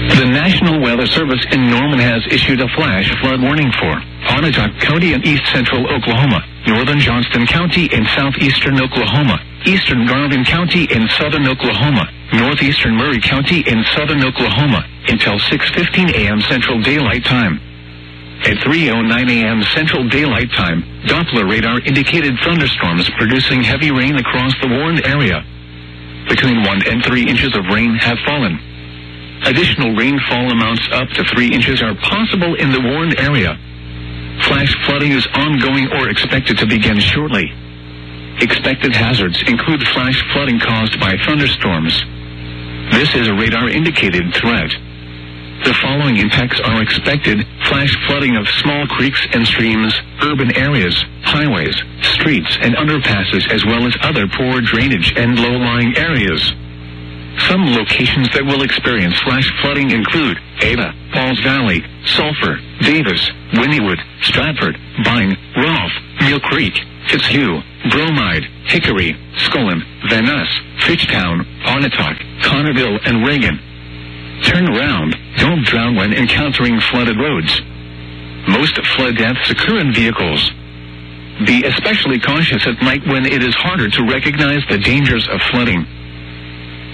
The National Weather Service in Norman has issued a flash flood warning for Onondaga County in east central Oklahoma, northern Johnston County in southeastern Oklahoma, eastern Garvin County in southern Oklahoma, northeastern Murray County in southern Oklahoma, until 6:15 a.m. Central Daylight Time. At 3:09 a.m. Central Daylight Time, Doppler radar indicated thunderstorms producing heavy rain across the warned area. Between 1 and 3 inches of rain have fallen. Additional rainfall amounts up to 3 inches are possible in the warned area. Flash flooding is ongoing or expected to begin shortly. Expected hazards include flash flooding caused by thunderstorms. This is a radar-indicated threat. The following impacts are expected: flash flooding of small creeks and streams, urban areas, highways, streets, and underpasses, as well as other poor drainage and low-lying areas. Some locations that will experience flash flooding include Ada, Falls Valley, Sulphur, Davis, Wynnewood, Stratford, Vine, Rolfe, Mill Creek, Fitzhugh, Bromide, Hickory, Scullin, Van Ness, Fitchtown, Onondaga, Connerville, and Reagan. Turn around. Don't drown when encountering flooded roads. Most flood deaths occur in vehicles. Be especially cautious at night when it is harder to recognize the dangers of flooding.